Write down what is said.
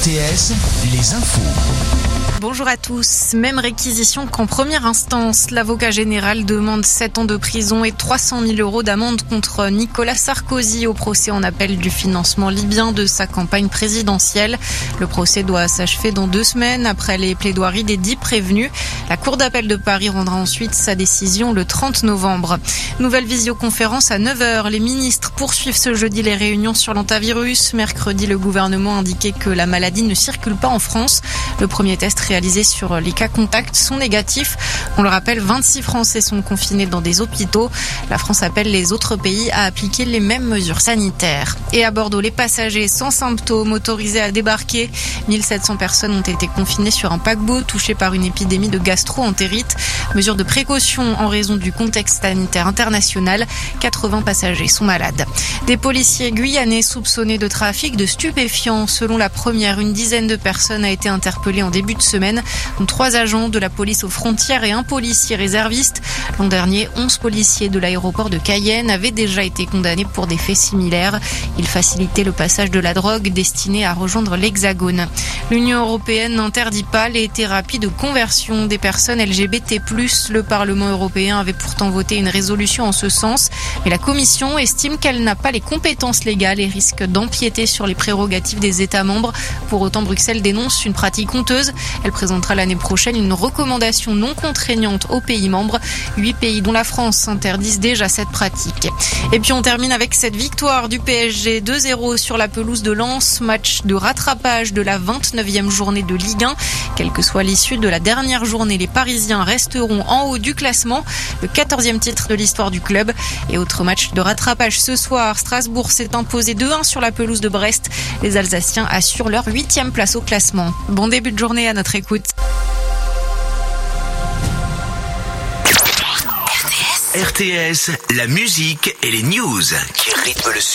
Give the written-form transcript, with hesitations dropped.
RTS, les infos. Bonjour à tous. Même réquisition qu'en première instance. L'avocat général demande 7 ans de prison et 300 000 € d'amende contre Nicolas Sarkozy au procès en appel du financement libyen de sa campagne présidentielle. Le procès doit s'achever dans 2 semaines après les plaidoiries des 10 prévenus. La Cour d'appel de Paris rendra ensuite sa décision le 30 novembre. Nouvelle visioconférence à 9h. Les ministres poursuivent ce jeudi les réunions sur l'hantavirus. Mercredi, le gouvernement indiquait que la maladie ne circule pas en France. Le premier test réalisés sur les cas contacts sont négatifs. On le rappelle, 26 Français sont confinés dans des hôpitaux. La France appelle les autres pays à appliquer les mêmes mesures sanitaires. Et à Bordeaux, les passagers sans symptômes autorisés à débarquer. 1700 personnes ont été confinées sur un paquebot touché par une épidémie de gastro-entérite. Mesure de précaution en raison du contexte sanitaire international. 80 passagers sont malades. Des policiers guyanais soupçonnés de trafic de stupéfiants. Selon la première, une dizaine de personnes a été interpellée en début de semaine, dont 3 agents de la police aux frontières et un policier réserviste. L'an dernier, 11 policiers de l'aéroport de Cayenne avaient déjà été condamnés pour des faits similaires. Ils facilitaient le passage de la drogue destinée à rejoindre l'Hexagone. L'Union européenne n'interdit pas les thérapies de conversion des personnes LGBT+. Le Parlement européen avait pourtant voté une résolution en ce sens, mais la Commission estime qu'elle n'a pas les compétences légales et risque d'empiéter sur les prérogatives des États membres. Pour autant, Bruxelles dénonce une pratique honteuse. Elle présentera l'année prochaine une recommandation non contraignante aux pays membres. 8 pays, dont la France, interdisent déjà cette pratique. Et puis on termine avec cette victoire du PSG 2-0 sur la pelouse de Lens. Match de rattrapage de la 29e journée de Ligue 1. Quelle que soit l'issue de la dernière journée, les Parisiens resteront en haut du classement. Le 14e titre de l'histoire du club. Et autre match de rattrapage ce soir. Strasbourg s'est imposé 2-1 sur la pelouse de Brest. Les Alsaciens assurent leur 8e place au classement. Bon début de journée à notre écoute. RTS, la musique et les news qui rythment le